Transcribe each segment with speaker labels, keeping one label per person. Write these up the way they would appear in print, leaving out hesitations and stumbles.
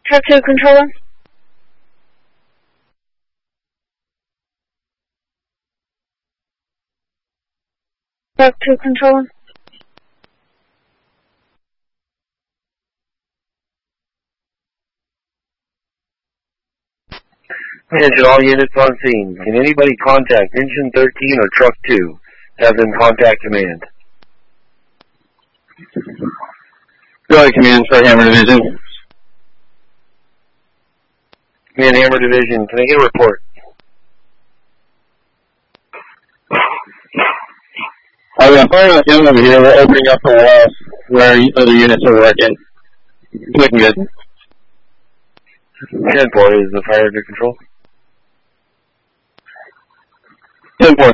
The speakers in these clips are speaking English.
Speaker 1: Truck 2 controller. Truck 2 controller.
Speaker 2: Attention all units on scene. Can anybody contact Engine 13 or Truck 2? Have them contact command.
Speaker 3: Go ahead, Command. Start Hammer Division.
Speaker 2: Command Hammer Division, can I get a report?
Speaker 3: I'm firing on him over here. We're opening up the walls where other units are working. Looking good.
Speaker 2: 10-4 is the fire under control.
Speaker 3: 10-4.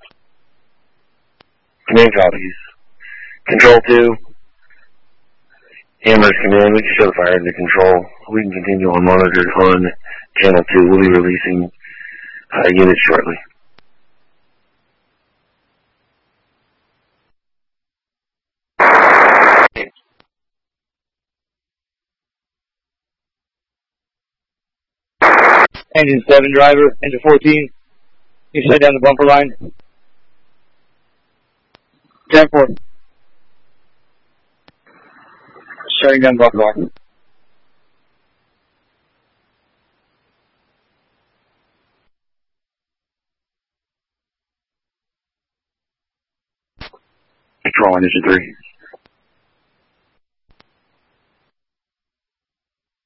Speaker 2: Command copies. Control 2. Hammer's command, we can show the fire under control. We can continue on monitored on channel 2. We'll be releasing units shortly.
Speaker 3: Engine 7 driver, engine 14. You shut down the bumper line. 10-4. Shutting down bumper line.
Speaker 2: Control on engine 3.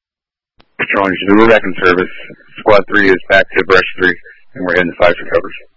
Speaker 3: Control engine 2, we're back in service. Squad 3 is back to Brush 3, and we're heading to 5 for coverage.